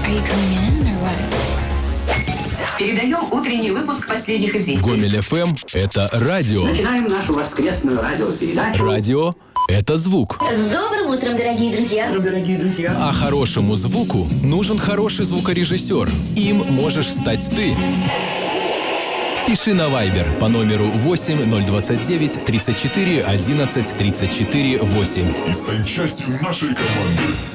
Передаем утренний выпуск последних известий. Гомель ФМ – это радио. Начинаем нашу воскресную радиопередачу. Радио – это звук. С добрым утром, дорогие друзья. А хорошему звуку нужен хороший звукорежиссер. Им можешь стать ты. Пиши на Viber по номеру 8029 34 11 34 8. И стань частью нашей команды.